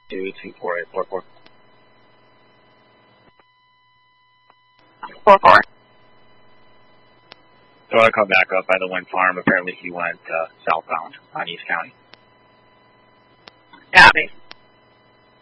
24844. 44. So I come back up by the wind farm. Apparently he went southbound on East County. Copy.